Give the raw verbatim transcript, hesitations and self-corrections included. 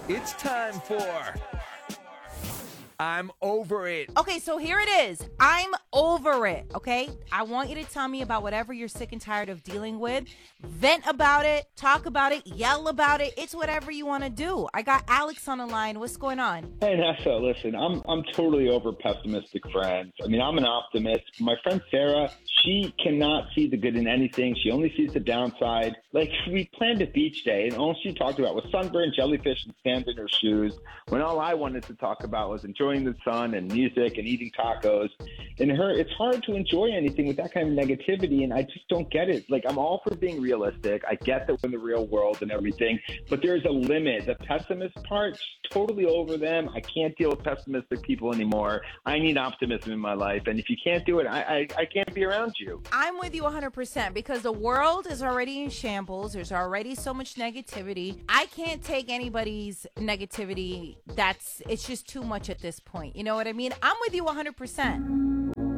It's time for I'm Over It. Okay, so here it is. I'm over it, okay? I want you to tell me about whatever you're sick and tired of dealing with. Vent about it, talk about it, yell about it. It's whatever you want to do. I got Alex on the line. What's going on? Hey, Nessa, listen, I'm I'm totally over pessimistic friends. I mean, I'm an optimist. My friend Sarah, she cannot see the good in anything. She only sees the downside. Like, we planned a beach day, and all she talked about was sunburn, jellyfish, and sand in her shoes, when all I wanted to talk about was enjoying the sun and music and eating tacos. And her, it's hard to enjoy anything with that kind of negativity, and I just don't get it. Like, I'm all for being realistic. I get that we're in the real world and everything, but there's a limit. The pessimist part, totally over them. I can't deal with pessimistic people anymore. I need optimism in my life, and if you can't do it, I, I, I can't be around you. I'm with you one hundred percent because the world is already in shambles. There's already so much negativity. I can't take anybody's negativity. That's, it's just too much at this point. You know what I mean? I'm with you one hundred percent.